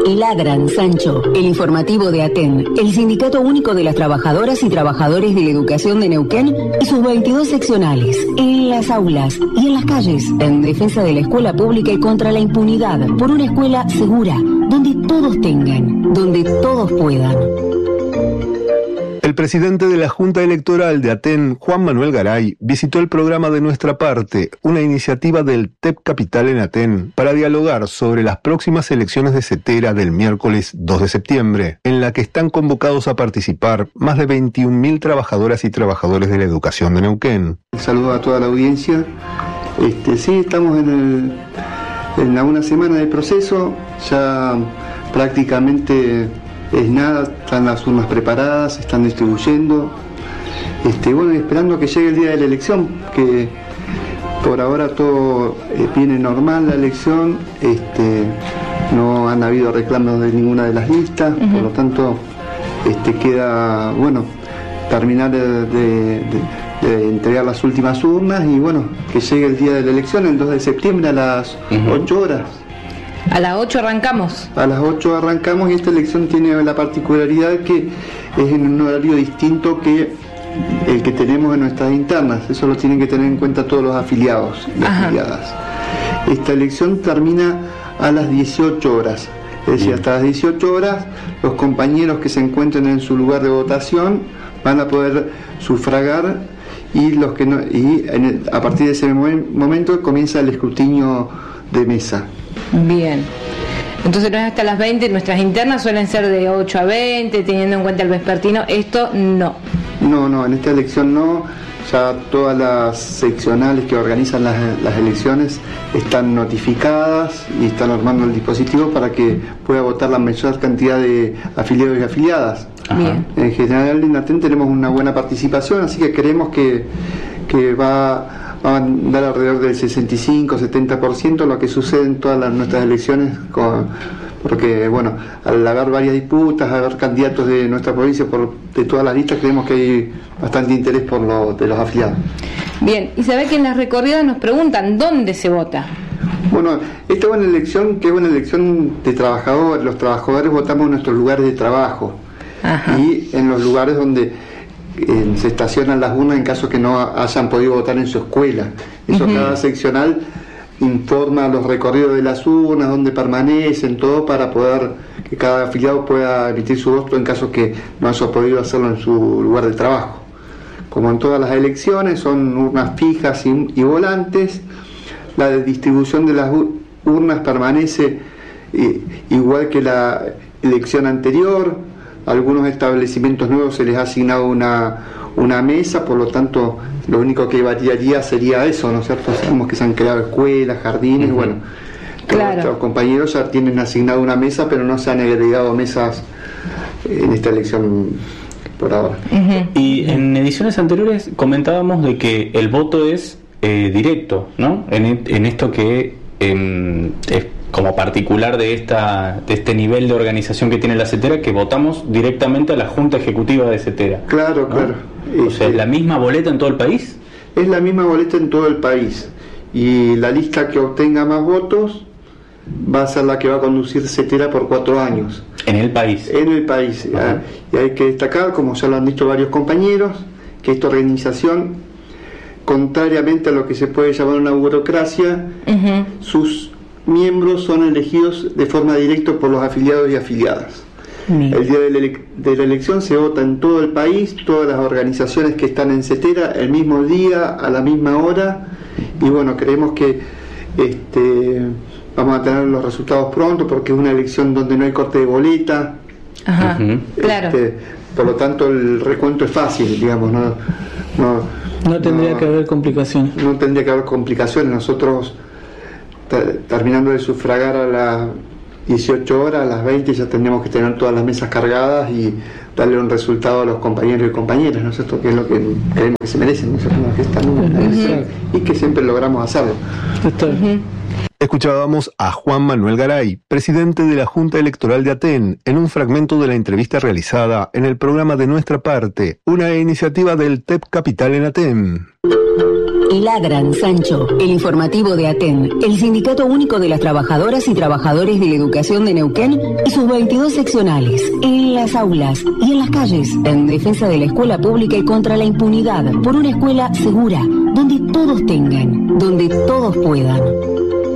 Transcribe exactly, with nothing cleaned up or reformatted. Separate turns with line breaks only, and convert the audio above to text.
Ladran, Sancho, el informativo de ATEN, el Sindicato Único de las Trabajadoras y Trabajadores de la Educación de Neuquén y sus veintidós seccionales, en las aulas y en las calles, en defensa de la escuela pública y contra la impunidad, por una escuela segura, donde todos tengan, donde todos puedan.
El presidente de la Junta Electoral de ATEN, Juan Manuel Garay, visitó el programa De Nuestra Parte, una iniciativa del T E P Capital en ATEN, para dialogar sobre las próximas elecciones de CETERA del miércoles dos de septiembre, en la que están convocados a participar más de veintiún mil trabajadoras y trabajadores de la educación de Neuquén.
Saludo a toda la audiencia. Este, sí, estamos en, el, en la una semana de proceso, ya prácticamente... es nada, están las urnas preparadas, se están distribuyendo. Este, bueno, esperando que llegue el día de la elección, que por ahora todo eh, viene normal la elección, este, no han habido reclamos de ninguna de las listas, uh-huh. Por lo tanto este, queda, bueno, terminar de, de, de, de entregar las últimas urnas y bueno, que llegue el día de la elección, el dos de septiembre a las uh-huh. ocho horas.
A las ocho arrancamos.
A las ocho arrancamos y esta elección tiene la particularidad que es en un horario distinto que el que tenemos en nuestras internas. Eso lo tienen que tener en cuenta todos los afiliados y Ajá. afiliadas. Esta elección termina a las dieciocho horas. Es decir, hasta las dieciocho horas los compañeros que se encuentren en su lugar de votación van a poder sufragar y los que no, y en el, a partir de ese momento comienza el escrutinio de mesa.
Bien, entonces no es hasta las veinte, nuestras internas suelen ser de ocho a veinte, teniendo en cuenta el vespertino, esto no.
No, no, en esta elección no, ya todas las seccionales que organizan las, las elecciones están notificadas y están armando el dispositivo para que pueda votar la mayor cantidad de afiliados y afiliadas. Bien. En general en ATEN tenemos una buena participación, así que creemos que, que va... va a andar alrededor del sesenta y cinco a setenta por ciento lo que sucede en todas las, nuestras elecciones, con, porque bueno, al haber varias disputas, haber candidatos de nuestra provincia por, de todas las listas, creemos que hay bastante interés por lo, de los afiliados.
Bien, y sabe que en las recorridas nos preguntan ¿dónde se vota?
Bueno, esta es una elección que es una elección de trabajadores, los trabajadores votamos en nuestros lugares de trabajo. Ajá. Y en los lugares donde Eh, se estacionan las urnas en caso que no hayan podido votar en su escuela. Eso uh-huh. Cada seccional informa los recorridos de las urnas, dónde permanecen, todo para poder que cada afiliado pueda emitir su voto en caso que no haya podido hacerlo en su lugar de trabajo. Como en todas las elecciones, son urnas fijas y, y volantes. La distribución de las urnas permanece eh, igual que la elección anterior. Algunos establecimientos nuevos se les ha asignado una, una mesa, por lo tanto lo único que variaría sería eso, ¿no es cierto? Sabemos que se han creado escuelas, jardines, uh-huh. Bueno, claro. Nuestros compañeros ya tienen asignado una mesa, pero no se han agregado mesas en esta elección por ahora.
Uh-huh. Y en ediciones anteriores comentábamos de que el voto es eh, directo, ¿no? En, en esto que eh, es como particular de esta de este nivel de organización que tiene la CETERA, que votamos directamente a la Junta Ejecutiva de CETERA.
Claro, ¿no? Claro.
O sea, ¿es la misma boleta en todo el país?
Es la misma boleta en todo el país. Y la lista que obtenga más votos va a ser la que va a conducir CETERA por cuatro años.
¿En el país?
En el país. Uh-huh. Y hay que destacar, como ya lo han dicho varios compañeros, que esta organización, contrariamente a lo que se puede llamar una burocracia, uh-huh. sus miembros son elegidos de forma directa por los afiliados y afiliadas. Mm. El día de la, ele- de la elección se vota en todo el país, todas las organizaciones que están en CETERA, el mismo día, a la misma hora, y bueno, creemos que este, vamos a tener los resultados pronto, porque es una elección donde no hay corte de boleta.
Ajá, uh-huh. Claro.
Este, por lo tanto el recuento es fácil, digamos, no, no,
no tendría no, que haber complicaciones.
No tendría que haber complicaciones. Nosotros terminando de sufragar a las dieciocho horas, a las veinte ya tendríamos que tener todas las mesas cargadas y darle un resultado a los compañeros y compañeras, ¿no es cierto? Que es lo que creemos que se merecen, ¿no es cierto? Que están uh-huh. y que siempre logramos hacerlo.
Uh-huh. Escuchábamos a Juan Manuel Garay, presidente de la Junta Electoral de ATEN, en un fragmento de la entrevista realizada en el programa De Nuestra Parte, una iniciativa del T E P Capital en ATEN.
Ladran, Sancho, el informativo de ATEN, el Sindicato Único de las Trabajadoras y Trabajadores de la Educación de Neuquén y sus veintidós seccionales, en las aulas y en las calles, en defensa de la escuela pública y contra la impunidad, por una escuela segura, donde todos tengan, donde todos puedan.